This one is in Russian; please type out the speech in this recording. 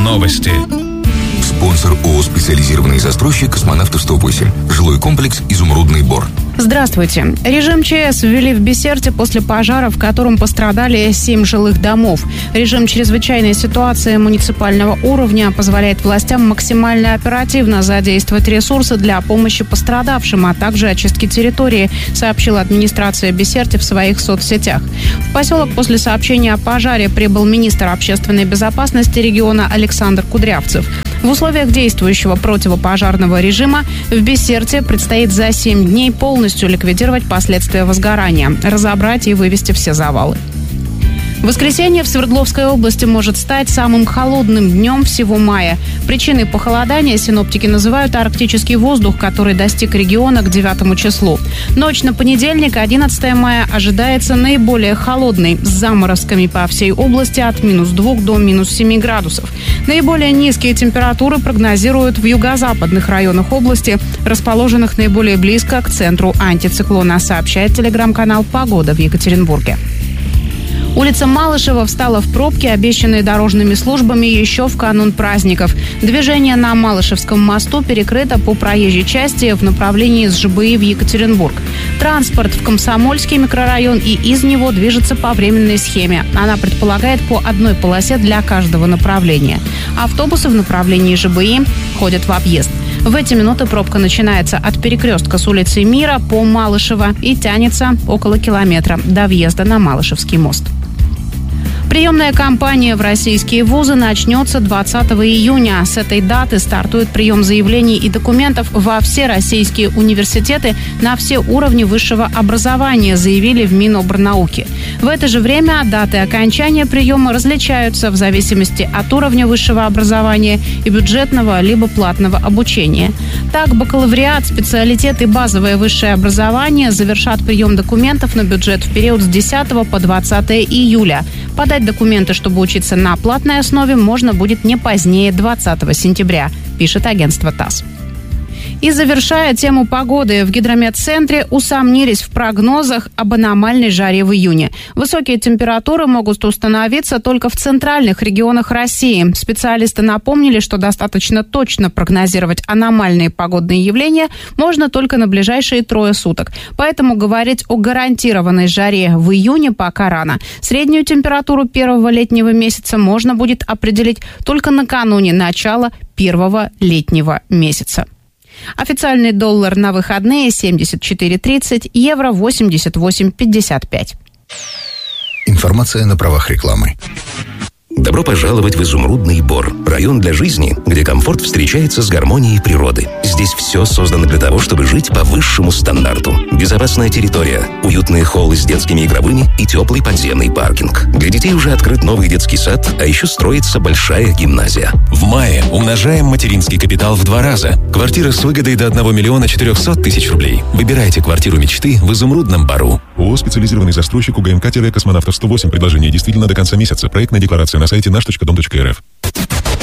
Новости. Спонсор ООО «Специализированный застройщик» «Космонавтов 108». Жилой комплекс «Изумрудный Бор». Здравствуйте. Режим ЧС ввели в Бессерте после пожара, в котором пострадали 7 жилых домов. Режим чрезвычайной ситуации муниципального уровня позволяет властям максимально оперативно задействовать ресурсы для помощи пострадавшим, а также очистки территории, сообщила администрация Бессерте в своих соцсетях. В поселок после сообщения о пожаре прибыл министр общественной безопасности региона Александр Кудрявцев. В условиях действующего противопожарного режима в Бессерте предстоит за 7 дней полностью ликвидировать последствия возгорания, разобрать и вывести все завалы. Воскресенье в Свердловской области может стать самым холодным днем всего мая. Причиной похолодания синоптики называют арктический воздух, который достиг региона к 9 числу. Ночь на понедельник, 11 мая, ожидается наиболее холодной, с заморозками по всей области от -2 до -7 градусов. Наиболее низкие температуры прогнозируют в юго-западных районах области, расположенных наиболее близко к центру антициклона, сообщает телеграм-канал «Погода» в Екатеринбурге. Улица Малышева встала в пробки, обещанные дорожными службами еще в канун праздников. Движение на Малышевском мосту перекрыто по проезжей части в направлении с ЖБИ в Екатеринбург. Транспорт в Комсомольский микрорайон и из него движется по временной схеме. Она предполагает по одной полосе для каждого направления. Автобусы в направлении ЖБИ ходят в объезд. В эти минуты пробка начинается от перекрестка с улицы Мира по Малышево и тянется около километра до въезда на Малышевский мост. Приемная кампания в российские вузы начнется 20 июня. С этой даты стартует прием заявлений и документов во все российские университеты на все уровни высшего образования, заявили в Минобрнауки. В это же время даты окончания приема различаются в зависимости от уровня высшего образования и бюджетного либо платного обучения. Так, бакалавриат, специалитет и базовое высшее образование завершат прием документов на бюджет в период с 10 по 20 июля. Подать документы, чтобы учиться на платной основе, можно будет не позднее 20 сентября, пишет агентство ТАСС. И завершая тему погоды, в гидрометцентре усомнились в прогнозах об аномальной жаре в июне. Высокие температуры могут установиться только в центральных регионах России. Специалисты напомнили, что достаточно точно прогнозировать аномальные погодные явления можно только на ближайшие 3 суток. Поэтому говорить о гарантированной жаре в июне пока рано. Среднюю температуру первого летнего месяца можно будет определить только накануне начала первого летнего месяца. Официальный доллар на выходные 74.30, евро 88.55. Информация на правах рекламы. Добро пожаловать в Изумрудный Бор. Район для жизни, где комфорт встречается с гармонией природы. Здесь все создано для того, чтобы жить по высшему стандарту. Безопасная территория, уютные холлы с детскими игровыми и теплый подземный паркинг. Для детей уже открыт новый детский сад, а еще строится большая гимназия. В мае умножаем материнский капитал в 2 раза. Квартира с выгодой до 1 400 000 рублей. Выбирайте квартиру мечты в Изумрудном Бору. ООО «Специализированный застройщик» УГМК-Космонавтов 108. Предложение действительно до конца месяца. Проектная декларация на сайте наш.дом.рф.